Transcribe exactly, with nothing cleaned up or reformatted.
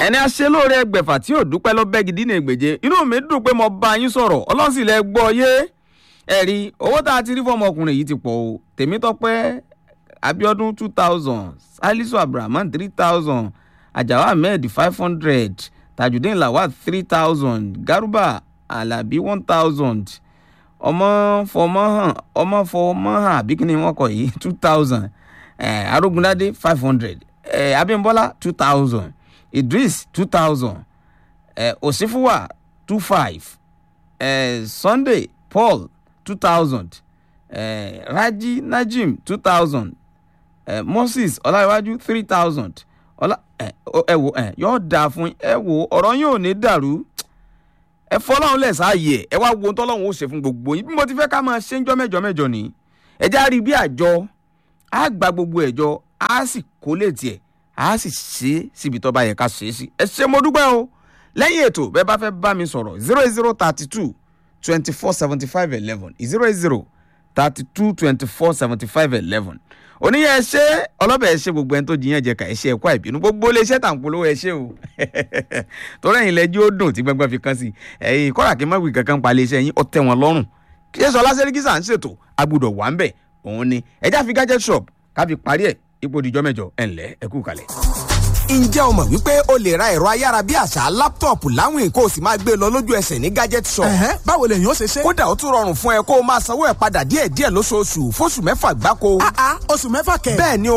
ẹni aṣelóore ẹgbẹ̀fà tí ò dúpẹ́ lọ bẹ́ẹ̀ gidi ní ègbèje inú mi dùn pé mo bá yín sọ̀rọ̀ ọlọ́sìn lẹ gbọ́ yé ẹ̀rí owó tá a ti rí fún ọmọkùnrin yìí ti pọ̀ o Tèmítọ́pẹ́ Abíọ́dún two thousand Salisu Abrahaman three thousand Ajawa Ahmed five hundred Tajudeen Lawal three thousand Garuba Alabi one thousand ọmọ fọmọhàn ọmọ fọmọhàn àbí kí ni wọ́n kọ yìí two thousand Arógundádé five hundred Abímbọ́lá two thousand Idris two thousand Òsínfúwà two five Sunday Paul two thousand Raji Najim two thousand Moses Ọláìwájú three thousand ọlá ẹ wo ẹ yóò dáa fún ẹ wo ọ̀rọ̀ yóò ní dàrú ẹ fọlọ́run lẹ̀ sáàyè ẹ wá wo tọ́lọ́run ó ṣe fún gbogbo yín bí mo ti fẹ́ ká máa ṣe ń jọ́ mẹ́jọ mẹ́jọ ni ẹ já rí bí àjọ á gba gbogbo ẹ̀jọ á sì kó lè tiẹ̀ á sì ṣe é síbi tó bá yẹ ká ṣe é sí ẹ ṣe mo dúpẹ́ o lẹ́yìn ètò bẹ́ẹ̀ bá fẹ́ bá mi sọ̀rọ̀ zero eight zero thirty two twenty four seventy five eleven zero eight zero thirty two twenty four seventy five eleven oníyẹ ẹ ṣe ọlọ́bẹ̀ ẹ ṣe gbogbo ẹni tó jiyàn jẹ ká ẹ ṣe ẹ̀kọ́ àìbínú gbogbo ilé iṣẹ́ tàǹpolówó ẹ ṣe o torí ẹ̀yin lẹ́jọ́ ó dùn tí gbẹ́ngbẹ́ fi kán sí ẹ̀yin kọ́ra kí n má wí kankan pa ilé iṣẹ́ yín ó tẹ́ wọn lọ́rùn kí ẹ sọ lásẹ̀ríkìsà ń ṣètò agbọ́dọ̀ wà ń bẹ̀ òun ni ẹjá fi gadget shop ká fi parí ẹ̀ ipò ìdíjọ́ mẹ́jọ ẹ̀ ńlẹ́ ẹ kú kalẹ̀. Ǹjẹ́ o mọ̀ wípé o lè ra ẹ̀rọ ayárabíàṣá láptọ̀pù láwìn kó o sì máa gbé lọ lójú ẹsẹ̀ ní gadget shop? Ẹ̀hẹ́n, báwo lèyàn ó ṣe ṣe? Kódà ó tún rọrùn fún ẹ kó o máa sanwó ẹ̀ padà díẹ̀díẹ̀ lóṣooṣù fóṣù mẹ́fà gbáko. Àá oṣù mẹ́fà kẹ̀. Bẹ́ẹ̀ ni